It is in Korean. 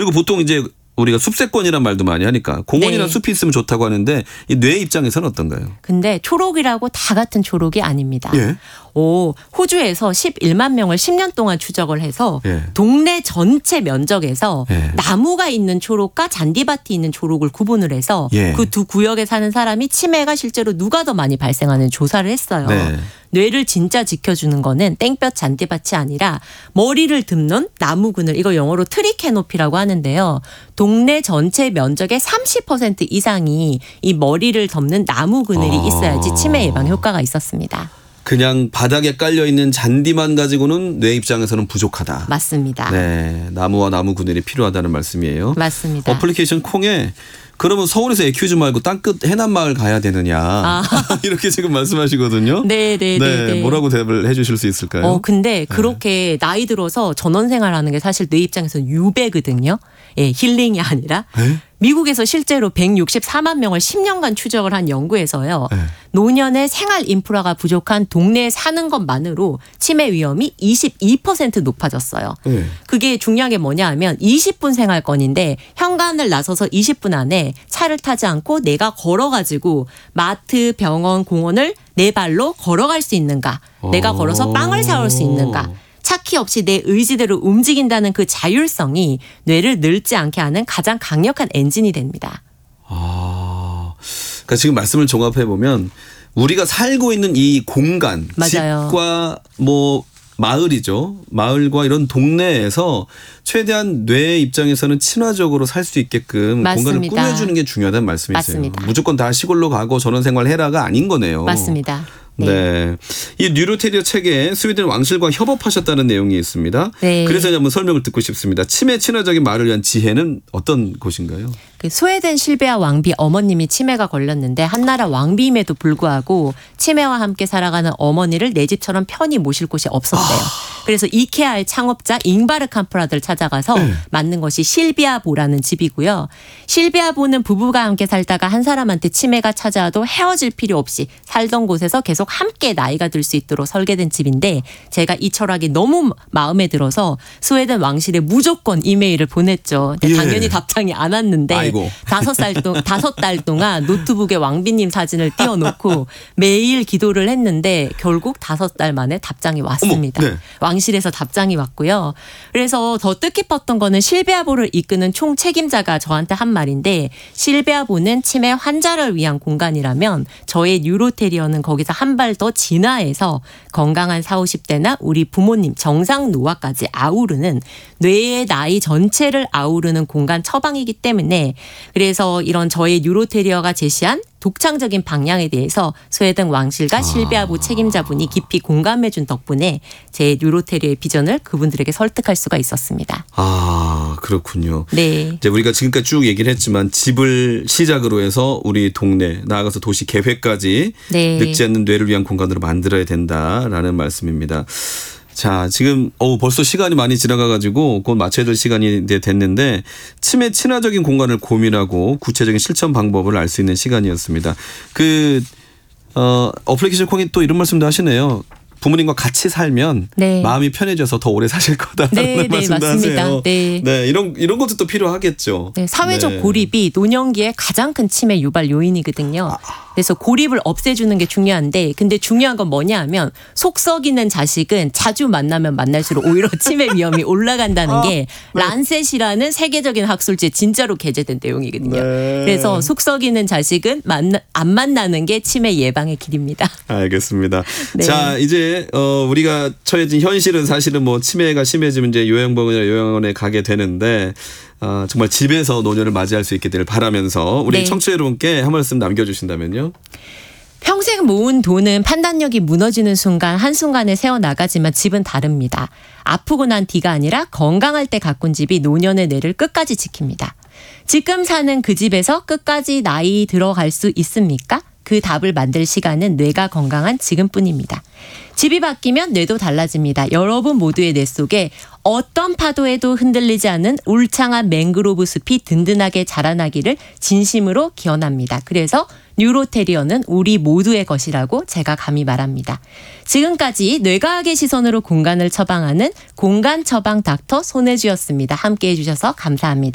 그리고 보통 이제 우리가 숲세권이란 말도 많이 하니까 공원이나 네. 숲이 있으면 좋다고 하는데 이 뇌 입장에서는 어떤가요? 근데 초록이라고 다 같은 초록이 아닙니다. 예. 호주에서 11만 명을 10년 동안 추적을 해서 예. 동네 전체 면적에서 예. 나무가 있는 초록과 잔디밭이 있는 초록을 구분을 해서 예. 그 두 구역에 사는 사람이 치매가 실제로 누가 더 많이 발생하는 조사를 했어요. 네. 뇌를 진짜 지켜주는 거는 땡볕 잔디밭이 아니라 머리를 듬는 나무 그늘, 이거 영어로 트리 캐노피라고 하는데요. 동네 전체 면적의 30% 이상이 이 머리를 덮는 나무 그늘이 있어야지 치매 예방 효과가 있었습니다. 그냥 바닥에 깔려있는 잔디만 가지고는 뇌 입장에서는 부족하다. 맞습니다. 네, 나무와 나무 그늘이 필요하다는 말씀이에요. 맞습니다. 어플리케이션 콩에 그러면 서울에서 애큐즈 말고 땅끝 해남마을 가야 되느냐 이렇게 지금 말씀하시거든요. 네. 뭐라고 대답을 해주실 수 있을까요? 근데 그렇게 나이 들어서 전원생활하는 게 사실 뇌 입장에서는 유배거든요. 예, 힐링이 아니라. 네? 미국에서 실제로 164만 명을 10년간 추적을 한 연구에서요. 네. 노년의 생활 인프라가 부족한 동네에 사는 것만으로 치매 위험이 22% 높아졌어요. 네. 그게 중요한 게 뭐냐 하면 20분 생활권인데 현관을 나서서 20분 안에 차를 타지 않고 내가 걸어가지고 마트, 병원, 공원을 내 발로 걸어갈 수 있는가. 내가 걸어서 빵을 사올 수 있는가. 차키 없이 내 의지대로 움직인다는 그 자율성이 뇌를 늙지 않게 하는 가장 강력한 엔진이 됩니다. 그러니까 지금 말씀을 종합해 보면 우리가 살고 있는 이 공간, 맞아요. 집과 뭐 마을이죠. 마을과 이런 동네에서 최대한 뇌 입장에서는 친화적으로 살 수 있게끔 맞습니다. 공간을 꾸며주는 게 중요하다는 말씀이세요. 맞습니다. 무조건 다 시골로 가고 전원생활 해라가 아닌 거네요. 맞습니다. 네. 이 뉴로테리어 책에 스웨덴 왕실과 협업하셨다는 내용이 있습니다. 네. 그래서 한번 설명을 듣고 싶습니다. 치매 친화적인 말을 위한 지혜는 어떤 곳인가요? 그 스웨덴 실베아 왕비 어머님이 치매가 걸렸는데 한나라 왕비임에도 불구하고 치매와 함께 살아가는 어머니를 내 집처럼 편히 모실 곳이 없었대요. 그래서 이케아의 창업자 잉바르 캄프라드를 찾아가서 만든 것이 실비아보라는 집이고요. 실비아보는 부부가 함께 살다가 한 사람한테 치매가 찾아와도 헤어질 필요 없이 살던 곳에서 계속 함께 나이가 들 수 있도록 설계된 집인데 제가 이 철학이 너무 마음에 들어서 스웨덴 왕실에 무조건 이메일을 보냈죠. 근데 당연히 답장이 안 왔는데 아이고. 5달 동안 노트북에 왕비님 사진을 띄워놓고 매일 기도를 했는데 결국 5달 만에 답장이 왔습니다. 어머, 네. 왕실에서 답장이 왔고요. 그래서 더 뜻깊었던 거는 실베아보를 이끄는 총 책임자가 저한테 한 말인데 실베아보는 치매 환자를 위한 공간이라면 저의 뉴로테리어는 거기서 한 발 더 진화해서 건강한 40, 50대나 우리 부모님 정상 노화까지 아우르는 뇌의 나이 전체를 아우르는 공간 처방이기 때문에 그래서 이런 저의 뉴로테리어가 제시한 독창적인 방향에 대해서 스웨덴 왕실과 실비아보 책임자분이 깊이 공감해준 덕분에 제 뉴로테리어의 비전을 그분들에게 설득할 수가 있었습니다. 그렇군요. 네. 이제 우리가 지금까지 쭉 얘기를 했지만 집을 시작으로 해서 우리 동네 나아가서 도시 계획까지 네. 늙지 않는 뇌를 위한 공간으로 만들어야 된다라는 말씀입니다. 자, 지금 벌써 시간이 많이 지나가가지고 곧 마쳐야 될 시간이 됐는데 치매 친화적인 공간을 고민하고 구체적인 실천 방법을 알 수 있는 시간이었습니다. 어플리케이션 콩이 또 이런 말씀도 하시네요. 부모님과 같이 살면 네. 마음이 편해져서 더 오래 사실 거다라는 말씀도 맞습니다. 하세요. 네. 이런 것도 또 필요하겠죠. 네, 사회적 네. 고립이 노년기에 가장 큰 치매 유발 요인이거든요. 그래서 고립을 없애주는 게 중요한데 근데 중요한 건 뭐냐 하면 속 썩이는 자식은 자주 만나면 만날수록 오히려 치매 위험이 올라간다는 게 란셋이라는 세계적인 학술지에 진짜로 게재된 내용이거든요. 네. 그래서 속 썩이는 자식은 안 만나는 게 치매 예방의 길입니다. 알겠습니다. 네. 자, 이제 우리가 처해진 현실은 사실은 뭐 치매가 심해지면 이제 요양병원이나 요양원에 가게 되는데 정말 집에서 노년을 맞이할 수 있게 되길 바라면서 우리 네. 청취자 여러분께 한 말씀 남겨주신다면요. 평생 모은 돈은 판단력이 무너지는 순간 한순간에 세워나가지만 집은 다릅니다. 아프고 난 뒤가 아니라 건강할 때 가꾼 집이 노년의 뇌를 끝까지 지킵니다. 지금 사는 그 집에서 끝까지 나이 들어갈 수 있습니까? 그 답을 만들 시간은 뇌가 건강한 지금뿐입니다. 집이 바뀌면 뇌도 달라집니다. 여러분 모두의 뇌 속에 어떤 파도에도 흔들리지 않는 울창한 맹그로브 숲이 든든하게 자라나기를 진심으로 기원합니다. 그래서 뉴로테리어는 우리 모두의 것이라고 제가 감히 말합니다. 지금까지 뇌과학의 시선으로 공간을 처방하는 공간 처방 닥터 손혜주였습니다. 함께해 주셔서 감사합니다.